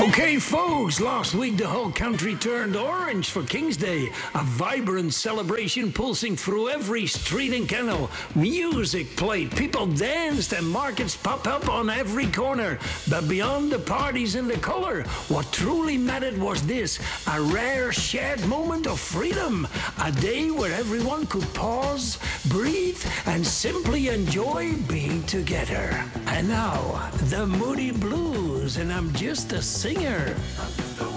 Okay, folks, last week the whole country turned orange for King's Day. A vibrant celebration pulsing through every street and canal. Music played, people danced, and markets popped up on every corner. But beyond the parties and the color, what truly mattered was this: a rare shared moment of freedom. A day where everyone could pause, breathe, and simply enjoy being together. And now, the Moody Blues, and I'm just a singer.